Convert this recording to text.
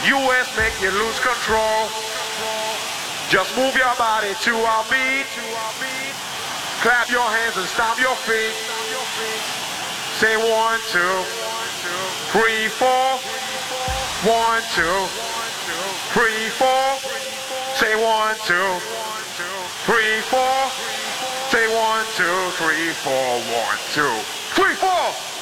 US make you lose control. Just move your body to our beat. Clap your hands and stomp your feet. Say 1, 2, 3, 4. 1, 2, 3, 4. Say 1, 2, 3, 4. Say 1, 2, 3, 4. 1, 2, 3, 4.